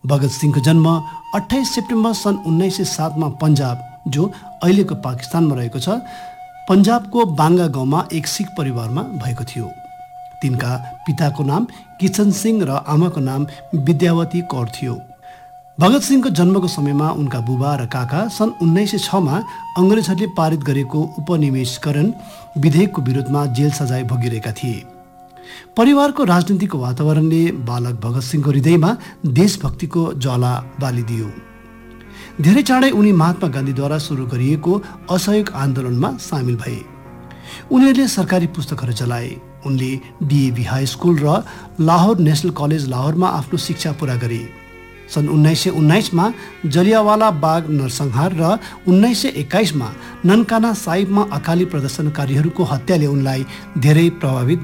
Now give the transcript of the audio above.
भगत सिंहको जन्म 28 सेप्टेम्बर सन् 1907 पन्जाब, जो अहिलेको पाकिस्तानमा रहेको छ, पन्जाबको बाङ्गा गाउँमा एक सिख परिवारमा भएको थियो। तिनका पिताको नाम किशन सिंह र आमाको नाम विद्यावती कौर थियो। भगत सिंहको जन्मको समयमा उनका बुबा र काका सन् 1906 अङ्ग्रेजहरूले पारित गरेको उपनिवेशीकरण विधेयकको विरोधमा जेल सजाय भोगिरहेका थिए। परिवारको राजनीतिक वातावरणले बालक भगत सिंहको हृदयमा देशभक्तिको ज्वाला बालिदियो। धेरै चाँडै उनी महात्मा गान्धीद्वारा सुरु गरिएको असहयोग आन्दोलनमा सामेल भए। उनीहरूले सरकारी पुस्तकहरू चलाए। उनले डिएभी हाई स्कुल र लाहोर नेसनल कलेज लाहोरमा आफ्नो शिक्षा पुरा गरे। सन् 1919 जलियावाला बाग नरसंहार र 1921 ननकाना साहिबमा अकाली प्रदर्शनकारीहरूको हत्याले उनलाई धेरै प्रभावित